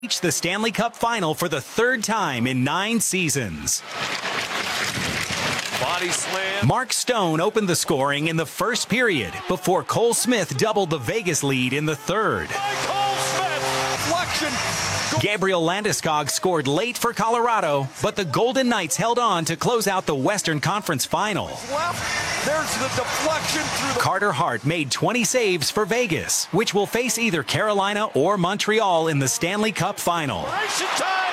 reached the Stanley Cup final for the third time in 9 seasons. Body slam. Mark Stone opened the scoring in the first period before Cole Smith doubled the Vegas lead in the third. Cole Smith. Deflection. Gabriel Landeskog scored late for Colorado, but the Golden Knights held on to close out the Western Conference final. Left. There's the deflection through the... Carter Hart made 20 saves for Vegas, which will face either Carolina or Montreal in the Stanley Cup final. Time.